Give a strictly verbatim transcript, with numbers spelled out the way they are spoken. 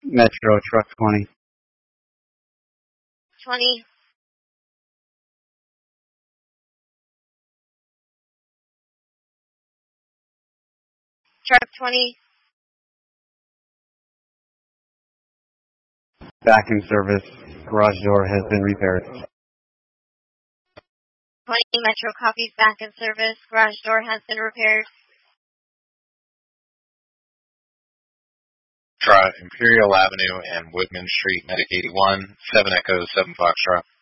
Metro Truck twenty. twenty. Truck twenty. Back in service. Garage door has been repaired. twenty Metro copies, back in service. Garage door has been repaired. Try Imperial Avenue and Woodman Street, Medic eighty-one, seven Echo, seven Foxtrot.